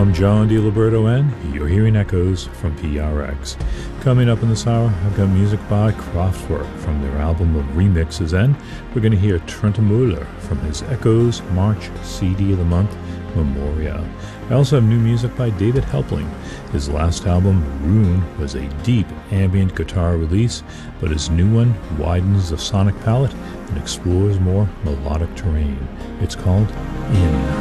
I'm John DiLiberto, and you're hearing Echoes from PRX. Coming up in this hour, I've got music by Kraftwerk from their album of remixes, and we're going to hear Trent Muller from his Echoes March CD of the Month, Memoria. I also have new music by David Helpling. His last album, Rune, was a deep ambient guitar release, but his new one widens the sonic palette and explores more melodic terrain. It's called In.